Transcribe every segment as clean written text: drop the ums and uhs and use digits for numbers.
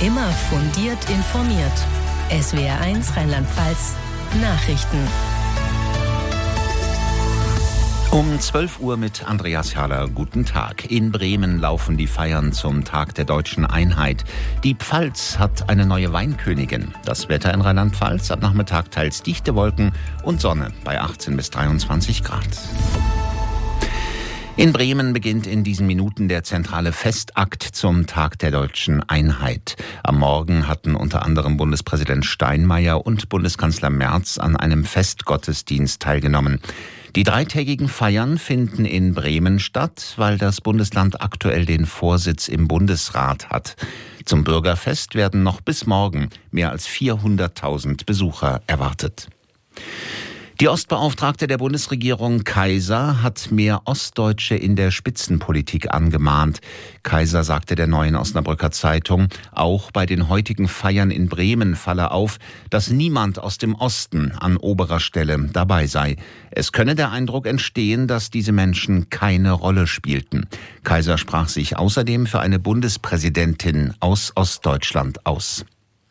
Immer fundiert informiert. SWR1 Rheinland-Pfalz Nachrichten. Um 12 Uhr mit Andreas Haller. Guten Tag. In Bremen laufen die Feiern zum Tag der deutschen Einheit. Die Pfalz hat eine neue Weinkönigin. Das Wetter in Rheinland-Pfalz am Nachmittag teils dichte Wolken und Sonne bei 18 bis 23 Grad. In Bremen beginnt in diesen Minuten der zentrale Festakt zum Tag der deutschen Einheit. Am Morgen hatten unter anderem Bundespräsident Steinmeier und Bundeskanzler Merz an einem Festgottesdienst teilgenommen. Die dreitägigen Feiern finden in Bremen statt, weil das Bundesland aktuell den Vorsitz im Bundesrat hat. Zum Bürgerfest werden noch bis morgen mehr als 400.000 Besucher erwartet. Die Ostbeauftragte der Bundesregierung Kaiser hat mehr Ostdeutsche in der Spitzenpolitik angemahnt. Kaiser sagte der Neuen Osnabrücker Zeitung, auch bei den heutigen Feiern in Bremen falle auf, dass niemand aus dem Osten an oberer Stelle dabei sei. Es könne der Eindruck entstehen, dass diese Menschen keine Rolle spielten. Kaiser sprach sich außerdem für eine Bundespräsidentin aus Ostdeutschland aus.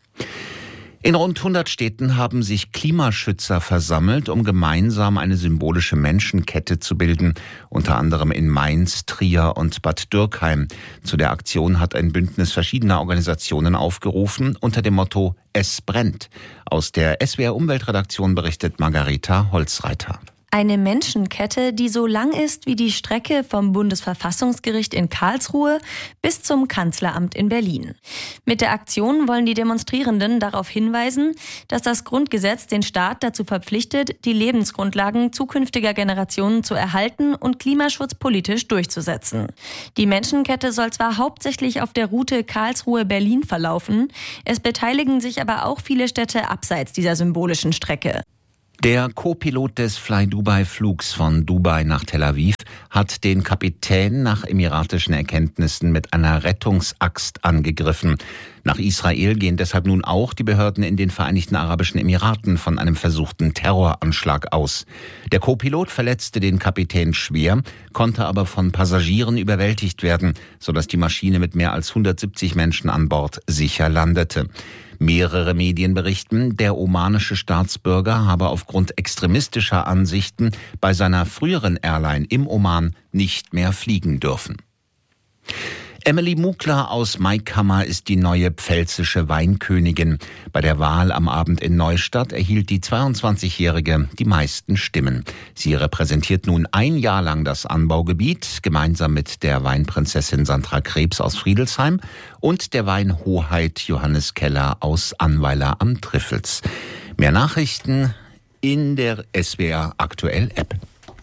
In rund 100 Städten haben sich Klimaschützer versammelt, um gemeinsam eine symbolische Menschenkette zu bilden, unter anderem in Mainz, Trier und Bad Dürkheim. Zu der Aktion hat ein Bündnis verschiedener Organisationen aufgerufen, unter dem Motto Es brennt. Aus der SWR-Umweltredaktion berichtet Margareta Holzreiter. Eine Menschenkette, die so lang ist wie die Strecke vom Bundesverfassungsgericht in Karlsruhe bis zum Kanzleramt in Berlin. Mit der Aktion wollen die Demonstrierenden darauf hinweisen, dass das Grundgesetz den Staat dazu verpflichtet, die Lebensgrundlagen zukünftiger Generationen zu erhalten und Klimaschutz politisch durchzusetzen. Die Menschenkette soll zwar hauptsächlich auf der Route Karlsruhe-Berlin verlaufen, es beteiligen sich aber auch viele Städte abseits dieser symbolischen Strecke. Der Co-Pilot des Fly-Dubai-Flugs von Dubai nach Tel Aviv hat den Kapitän nach emiratischen Erkenntnissen mit einer Rettungsaxt angegriffen. Nach Israel gehen deshalb nun auch die Behörden in den Vereinigten Arabischen Emiraten von einem versuchten Terroranschlag aus. Der Co-Pilot verletzte den Kapitän schwer, konnte aber von Passagieren überwältigt werden, sodass die Maschine mit mehr als 170 Menschen an Bord sicher landete. Mehrere Medien berichten, der omanische Staatsbürger habe aufgrund extremistischer Ansichten bei seiner früheren Airline im Oman nicht mehr fliegen dürfen. Emily Mukler aus Maikammer ist die neue pfälzische Weinkönigin. Bei der Wahl am Abend in Neustadt erhielt die 22-Jährige die meisten Stimmen. Sie repräsentiert nun ein Jahr lang das Anbaugebiet, gemeinsam mit der Weinprinzessin Sandra Krebs aus Friedelsheim und der Weinhoheit Johannes Keller aus Annweiler am Triffels. Mehr Nachrichten in der SWR Aktuell App.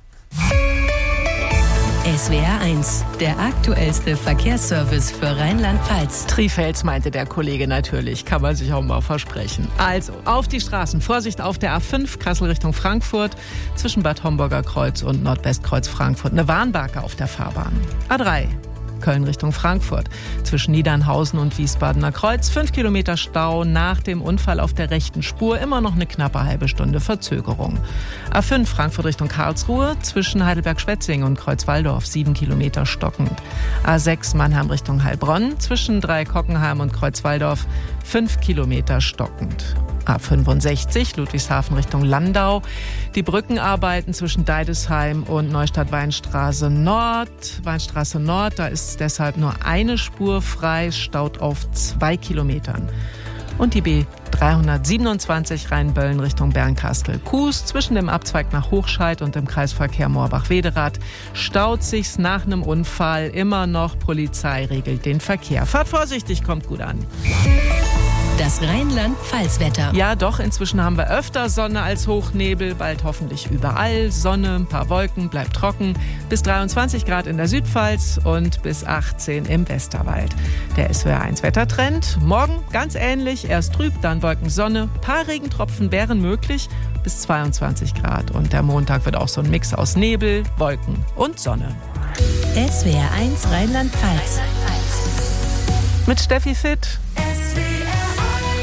SWR1, der aktuellste Verkehrsservice für Rheinland-Pfalz. Trifels meinte der Kollege natürlich, kann man sich auch mal versprechen. Also, auf die Straßen, Vorsicht auf der A5, Kassel Richtung Frankfurt, zwischen Bad Homburger Kreuz und Nordwestkreuz Frankfurt, eine Warnbarke auf der Fahrbahn. A3, Köln Richtung Frankfurt, zwischen Niedernhausen und Wiesbadener Kreuz, 5 Kilometer Stau nach dem Unfall auf der rechten Spur, immer noch eine knappe halbe Stunde Verzögerung. A5 Frankfurt Richtung Karlsruhe, zwischen Heidelberg-Schwetzing und Kreuzwaldorf, 7 Kilometer stockend. A6 Mannheim Richtung Heilbronn, zwischen Dreieckockenheim und Kreuzwaldorf, 5 Kilometer stockend. A65 Ludwigshafen Richtung Landau. Die Brückenarbeiten zwischen Deidesheim und Neustadt-Weinstraße Nord. Weinstraße Nord, da ist deshalb nur eine Spur frei, staut auf 2 Kilometern. Und die B327 Rheinböllen Richtung Bernkastel-Kues. Zwischen dem Abzweig nach Hochscheid und dem Kreisverkehr Moorbach-Wederath staut sich's nach einem Unfall immer noch. Polizei regelt den Verkehr. Fahrt vorsichtig, kommt gut an. Das Rheinland-Pfalz-Wetter. Ja, doch, inzwischen haben wir öfter Sonne als Hochnebel, bald hoffentlich überall. Sonne, ein paar Wolken, bleibt trocken. Bis 23 Grad in der Südpfalz und bis 18 im Westerwald. Der SWR1 Wettertrend. Morgen ganz ähnlich, erst trüb, dann Wolken, Sonne. Paar Regentropfen wären möglich, bis 22 Grad. Und der Montag wird auch so ein Mix aus Nebel, Wolken und Sonne. SWR1 Rheinland-Pfalz. Mit Steffi Fitt.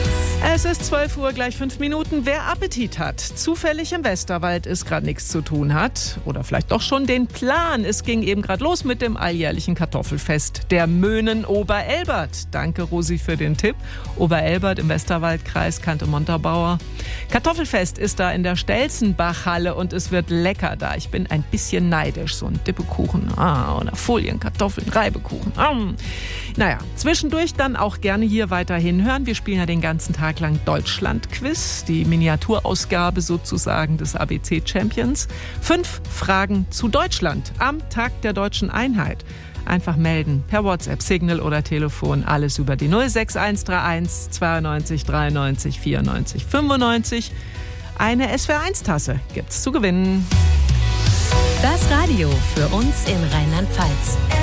Es ist 12 Uhr, gleich 5 Minuten. Wer Appetit hat, zufällig im Westerwald ist, gerade nichts zu tun hat oder vielleicht doch schon den Plan. Es ging eben gerade los mit dem alljährlichen Kartoffelfest der Möhnen Oberelbert. Danke, Rosi, für den Tipp. Oberelbert im Westerwaldkreis, kannte Montabaur. Kartoffelfest ist da in der Stelzenbachhalle und es wird lecker da. Ich bin ein bisschen neidisch. So ein Dippekuchen, oder Folien, Kartoffeln, Reibekuchen. Naja, zwischendurch dann auch gerne hier weiterhin hören. Wir spielen ja den ganzen Tag lang Deutschland-Quiz, die Miniaturausgabe sozusagen des ABC-Champions. 5 Fragen zu Deutschland am Tag der deutschen Einheit. Einfach melden, per WhatsApp, Signal oder Telefon, alles über die 06131 92 93 94 95. Eine SWR1-Tasse gibt's zu gewinnen. Das Radio für uns in Rheinland-Pfalz.